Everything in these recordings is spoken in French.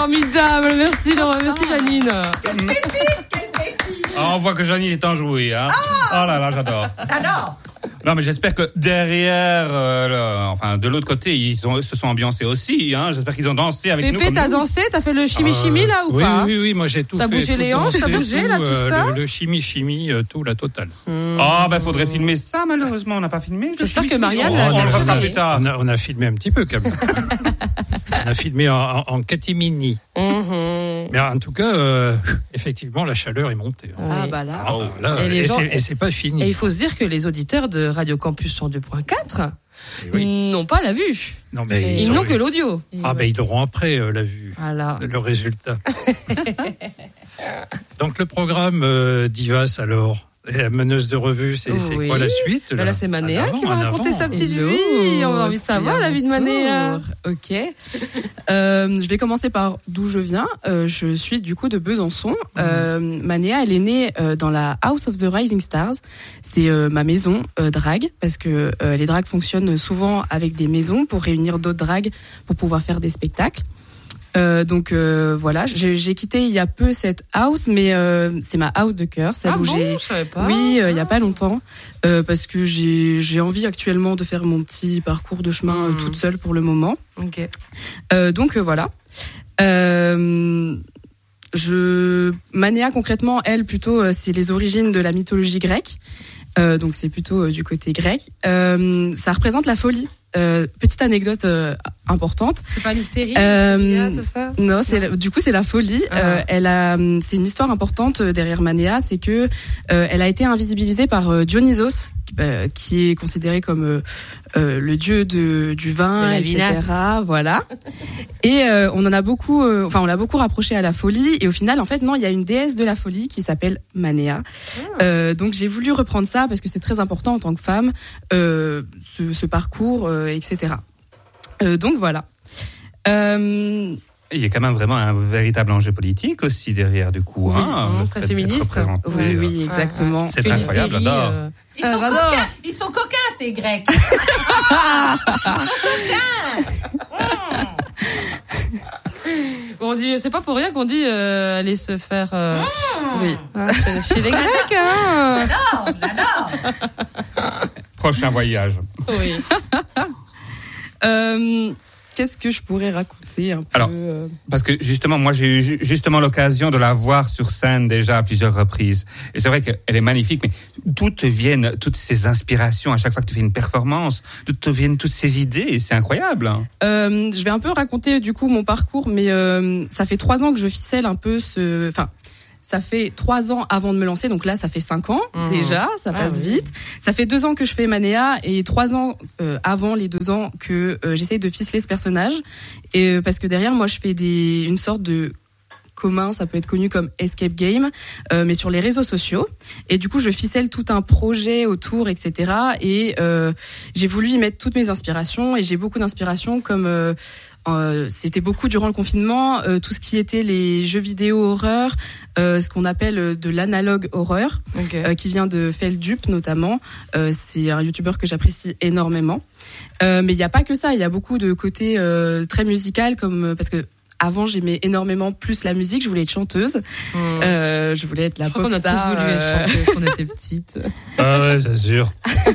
Formidable, merci Laurent, merci Janine. Quelle pépite. On voit que Janine est enjouée, hein. Oh là là, j'adore. Non, mais j'espère que derrière, de l'autre côté, ils se sont ambiancés aussi, hein. J'espère qu'ils ont dansé avec nous. Pépé, t'as dansé, t'as fait le chimi-chimi là ou pas? Oui, moi j'ai tout fait. T'as bougé les hanches, t'as bougé là, tout ça? Le chimi, tout, la totale. Faudrait filmer ça, malheureusement, on n'a pas filmé. J'espère que Marianne on le fera plus tard. On a filmé un petit peu quand même. On a filmé en catimini. Mais en tout cas, effectivement, la chaleur est montée. Ah bah là. Et c'est pas fini. Et il faut se dire que les auditeurs de Radio Campus 102.4 n'ont pas la vue. Non, mais ils n'ont que l'audio. Ils l'auront après la vue. Voilà. Le résultat. Donc le programme Divas alors. Et la meneuse de revue, c'est quoi la suite là c'est Manéa qui va raconter sa petite vie. On a envie de savoir la vie de Manéa. Ok. Je vais commencer par d'où je viens. Je suis du coup de Besançon. Manéa, elle est née dans la House of the Rising Stars. C'est ma maison drague, parce que les dragues fonctionnent souvent avec des maisons pour réunir d'autres dragues pour pouvoir faire des spectacles. Voilà, j'ai quitté il y a peu cette house, mais c'est ma house de cœur, celle où je savais pas. Oui, il y a pas longtemps, parce que j'ai envie actuellement de faire mon petit parcours de chemin toute seule pour le moment. Ok. Voilà. Manéa concrètement, elle plutôt, c'est les origines de la mythologie grecque. Donc c'est plutôt du côté grec. Ça représente la folie. Petite anecdote importante. C'est pas l'hystérie, c'est ça? Non, c'est la folie. C'est une histoire importante derrière Manéa, c'est que elle a été invisibilisée par Dionysos, qui est considéré comme le dieu du vin, etc. Voilà. Et on l'a beaucoup rapproché à la folie. Et au final, en fait, non, il y a une déesse de la folie qui s'appelle Manéa. Donc j'ai voulu reprendre ça parce que c'est très important en tant que femme, ce parcours, etc. Donc voilà. Il y a quand même vraiment un véritable enjeu politique aussi derrière, du coup. Très féministe. Oui, exactement. C'est incroyable, j'adore. Ils sont coquins, ces Grecs. On dit, c'est pas pour rien qu'on dit aller se faire. Oui. Chez les Grecs. J'adore. Prochain voyage. Oui. Qu'est-ce que je pourrais raconter un peu? Alors, parce que justement, moi, j'ai eu justement l'occasion de la voir sur scène déjà à plusieurs reprises. Et c'est vrai qu'elle est magnifique, mais d'où te viennent toutes ces inspirations à chaque fois que tu fais une performance? D'où te viennent toutes ces idées? C'est incroyable. Je vais un peu raconter du coup mon parcours, mais ça fait 3 ans que je ficelle un peu ça fait 3 ans avant de me lancer, donc là ça fait 5 ans déjà, ça passe vite. Ça fait 2 ans que je fais Manéa et 3 ans avant les 2 ans que j'essaye de ficeler ce personnage. Et parce que derrière moi je fais une sorte de commun, ça peut être connu comme escape game, mais sur les réseaux sociaux. Et du coup je ficelle tout un projet autour, etc. Et j'ai voulu y mettre toutes mes inspirations, et j'ai beaucoup d'inspirations comme c'était beaucoup durant le confinement, tout ce qui était les jeux vidéo horreur, ce qu'on appelle de l'analogue horreur, qui vient de Feldup notamment. C'est un youtubeur que j'apprécie énormément. Mais il n'y a pas que ça, il y a beaucoup de côtés très musical, parce que avant j'aimais énormément plus la musique, je voulais être chanteuse, je voulais être la pop star. On a tous voulu être chanteuse quand on était petite. Ah ouais, c'est sûr.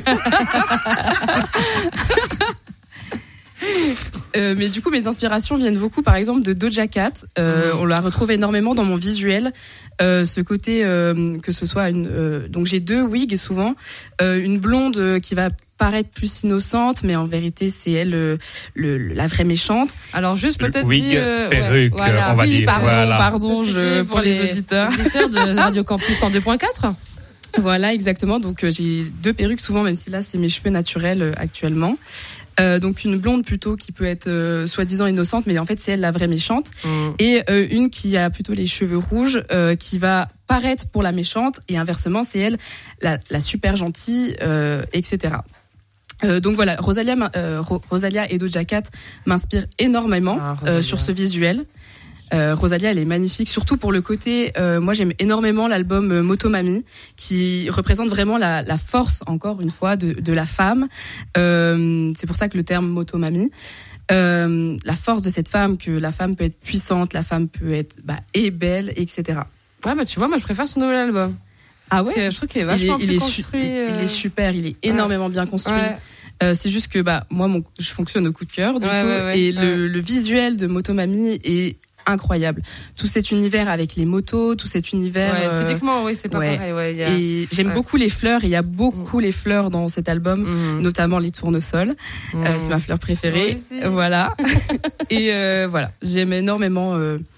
Mais du coup mes inspirations viennent beaucoup par exemple de Doja Cat. On la retrouve énormément dans mon visuel, ce côté que ce soit donc j'ai 2 wigs souvent, une blonde qui va paraître plus innocente, mais en vérité c'est elle la vraie méchante. Alors juste peut-être perruque, on va dire. Pardon, pour les auditeurs de Radio Campus 102.4. Voilà, exactement. Donc j'ai 2 perruques souvent, même si là c'est mes cheveux naturels actuellement. Donc une blonde plutôt qui peut être soi-disant innocente, mais en fait c'est elle la vraie méchante. Et une qui a plutôt les cheveux rouges, qui va paraître pour la méchante, et inversement c'est elle la super gentille, etc. Donc voilà, Rosalia et Doja Cat m'inspirent énormément sur ce visuel. Rosalia, elle est magnifique, surtout pour le côté. Moi, j'aime énormément l'album Motomami, qui représente vraiment la force, encore une fois, de la femme. C'est pour ça que le terme Motomami. la force de cette femme, que la femme peut être puissante, la femme peut être et belle, etc. Ouais, tu vois, moi je préfère son nouvel album. Ah ouais. Parce que je trouve qu'il est vachement plus construit. Il est super, il est énormément bien construit. Ouais. C'est juste que moi je fonctionne au coup de cœur et le visuel de Motomami est incroyable. Tout cet univers avec les motos, tout cet univers. Esthétiquement, c'est pas pareil. Ouais, et j'aime beaucoup les fleurs. Et il y a beaucoup les fleurs dans cet album, notamment les tournesols. C'est ma fleur préférée. Voilà. Et voilà, j'aime énormément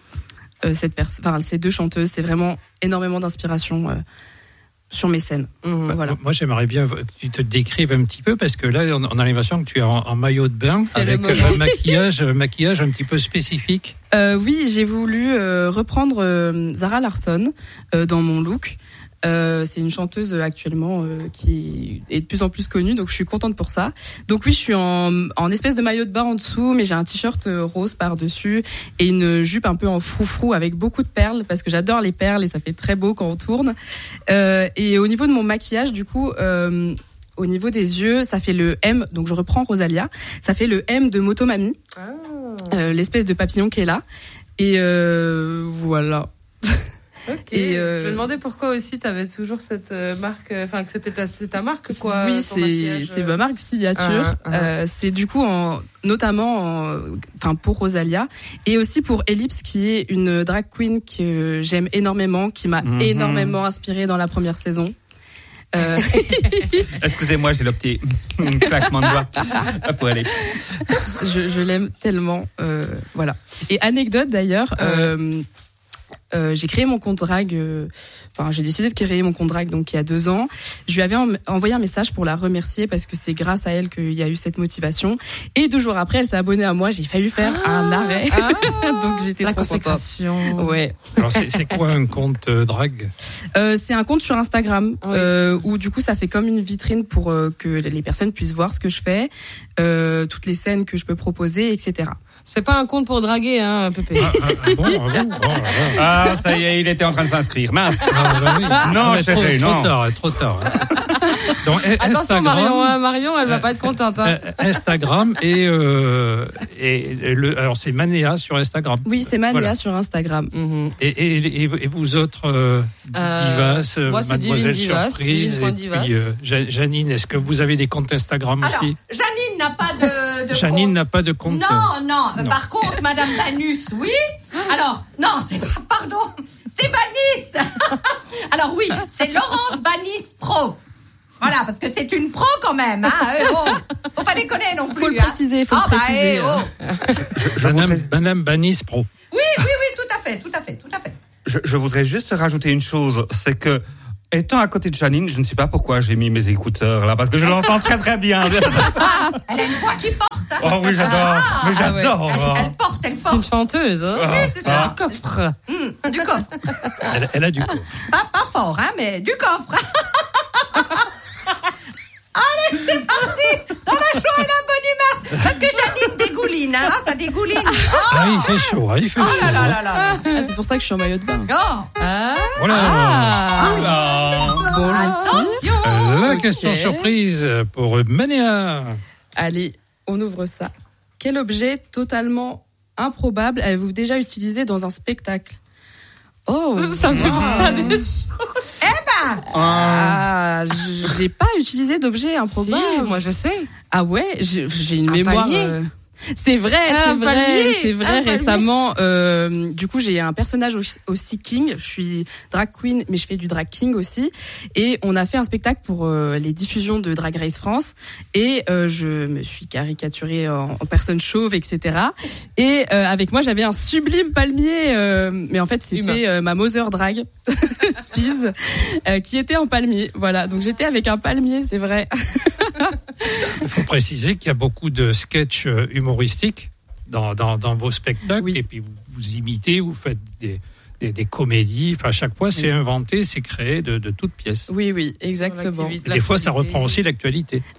ces deux chanteuses. C'est vraiment énormément d'inspiration sur mes scènes. Voilà. Moi, j'aimerais bien que tu te décrives un petit peu, parce que là, on a l'impression que tu es en maillot de bain, avec un maquillage un petit peu spécifique. Oui, j'ai voulu reprendre Zara Larsson dans mon look. C'est une chanteuse actuellement qui est de plus en plus connue, donc je suis contente pour ça. Donc oui, je suis en espèce de maillot de bain en dessous, mais j'ai un t-shirt rose par-dessus et une jupe un peu en froufrou avec beaucoup de perles, parce que j'adore les perles et ça fait très beau quand on tourne. Et au niveau de mon maquillage, du coup, au niveau des yeux, ça fait le M, donc je reprends Rosalia, ça fait le M de Motomami, l'espèce de papillon qui est là. Et voilà. Ok. Et je me demandais pourquoi aussi t'avais toujours cette marque, enfin que c'est ta marque quoi. Oui, c'est ma marque signature. C'est du coup notamment pour Rosalia et aussi pour Ellipse, qui est une drag queen que j'aime énormément, qui m'a énormément inspirée dans la première saison. Excusez-moi, j'ai le petit claquement de doigts pour Ellipse. Je l'aime tellement, voilà. Et anecdote d'ailleurs. J'ai créé mon compte drag, j'ai décidé de créer mon compte drag donc il y a 2 ans. Je lui avais envoyé un message pour la remercier, parce que c'est grâce à elle qu'il y a eu cette motivation. Et 2 jours après, elle s'est abonnée à moi. J'ai failli faire un arrêt. Donc j'étais trop contente. Ouais. Alors c'est quoi un compte drag? C'est un compte sur Instagram où du coup ça fait comme une vitrine pour que les personnes puissent voir ce que je fais, toutes les scènes que je peux proposer, etc. C'est pas un compte pour draguer, hein, Pépé. Ah, ça y est, il était en train de s'inscrire. Mince. Non, chérie, non. Trop tard. Donc, attention, Marion, elle va pas être contente. Hein. Instagram alors c'est Manéa sur Instagram. Oui, c'est Manéa sur Instagram. Et vous autres divas, moi, c'est Mademoiselle Divas, Surprise, et puis Janine, est-ce que vous avez des comptes Instagram aussi? Janine n'a pas de Janine compte. n'a pas de compte. Non. Par contre, Madame Banus, oui. Alors, non, c'est pas, pardon, c'est Banis. Alors oui, c'est Laurence Banis Pro. Voilà, parce que c'est une pro quand même. Faut pas déconner non plus. Faut le préciser, faut le préciser. Madame Banis Pro. Oui, tout à fait. Je voudrais juste rajouter une chose, c'est que, étant à côté de Janine, je ne sais pas pourquoi j'ai mis mes écouteurs là, parce que je l'entends très très bien. Elle a une voix qui porte. Hein. Oh oui, j'adore. Mais j'adore. Elle porte. C'est une chanteuse. Hein. Oui, c'est ça. Du coffre. Du coffre. Elle a du coffre. Pas fort, hein, mais du coffre. Allez, c'est parti. Dans la joie et la bonne humeur. Parce que Janine dégouline, hein. Ça dégouline. Il fait chaud. Oh là. C'est pour ça que je suis en maillot de bain. Bon, attention. La question surprise pour Manéa. Allez, on ouvre ça. Quel objet totalement improbable avez-vous déjà utilisé dans un spectacle? Oh, ça me fait penser à j'ai pas utilisé d'objet improbable. Si, moi je sais. Ah ouais, j'ai une mémoire. C'est vrai, récemment. Du coup, j'ai un personnage aussi king. Je suis drag queen, mais je fais du drag king aussi. Et on a fait un spectacle pour les diffusions de Drag Race France. Et je me suis caricaturée en personne chauve, etc. Et avec moi, j'avais un sublime palmier. Mais en fait, c'était ma Mother drag fille qui était en palmier. Voilà, donc j'étais avec un palmier, c'est vrai. Il faut préciser qu'il y a beaucoup de sketchs humoristiques dans vos spectacles, et puis vous imitez, vous faites des comédies. Enfin, à chaque fois, c'est inventé, c'est créé de toutes pièces. Oui, exactement. Et des fois, ça reprend aussi l'actualité.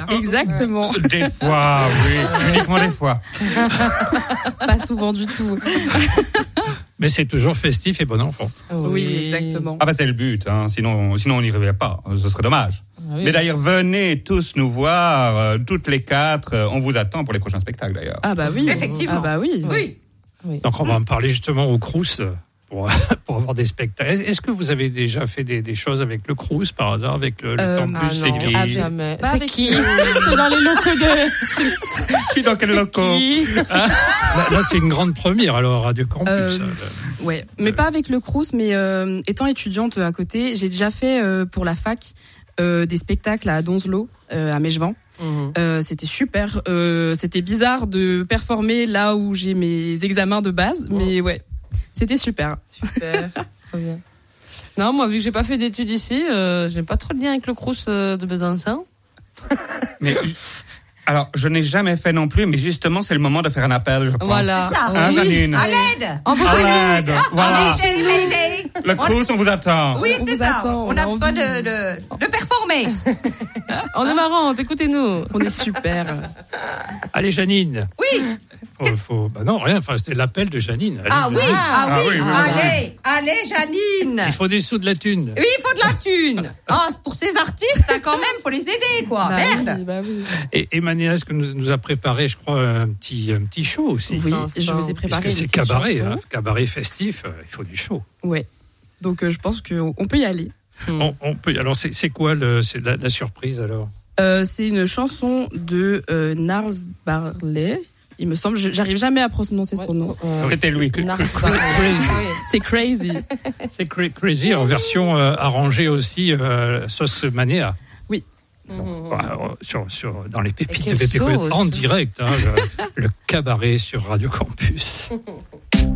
Exactement. Des fois, oui. Uniquement des fois. Pas souvent du tout. Mais c'est toujours festif et bon enfant. Oui, exactement. Ah bah c'est le but, hein. Sinon on n'y reviendrait pas. Ce serait dommage. Oui. Mais d'ailleurs, venez tous nous voir, toutes les 4. On vous attend pour les prochains spectacles d'ailleurs. Ah bah oui. Effectivement. Ah bah oui. Oui. Donc on va en parler justement au Crous pour avoir des spectacles. Est-ce que vous avez déjà fait des choses avec le Crous par hasard, avec le campus? c'est qui Avec- Jamais. Pas C'est avec qui le- dans les locaux de... Je suis dans quel locaux? Là, c'est une grande première alors Radio Campus. Ouais, mais pas avec le Crous, mais étant étudiante à côté, j'ai déjà fait pour la fac des spectacles à Donzelot, à Mégevent. C'était super. C'était bizarre de performer là où j'ai mes examens de base, mais ouais, c'était super. Super. Trop bien. Non, moi, vu que j'ai pas fait d'études ici, j'ai pas trop de lien avec le Crous de Besançon. Mais, alors, je n'ai jamais fait non plus, mais justement, c'est le moment de faire un appel, je pense. Voilà. Ça. Hein, Oui. Janine? À l'aide. En vous À l'aide, voilà. Mayday, mayday. Le Crous, on vous attend. Oui, On c'est vous ça. attend, On on a a besoin envie. de performer. On est marrant, écoutez-nous. On est super. Allez Janine. Oui. Bah non, rien. Enfin, c'était l'appel de Janine. Allez, Ah oui, Janine. ah oui. oui, oui, Allez, Janine. Il faut des sous de la thune. Oui, il faut de la thune. Ah, pour ces artistes, là, quand même, faut les aider, quoi. Bah Merde. oui, bah oui. Et Manéas que nous a préparé, je crois, un petit show aussi. Oui, Enfin, je vous ai préparé Puisque c'est une petite cabaret, chanson. hein, cabaret festif, il faut du show. Ouais. Donc je pense qu'on peut y aller. On peut. Alors c'est quoi c'est la surprise alors? C'est une chanson de Gnarls Barley. Il me semble, j'arrive jamais à prononcer son nom. C'était lui. C'est Crazy. C'est Crazy en version arrangée aussi sauce Manéa. Oui. Dans les pépites Et de quelle Pépé Couette, sauce. en direct, hein, le cabaret sur Radio Campus.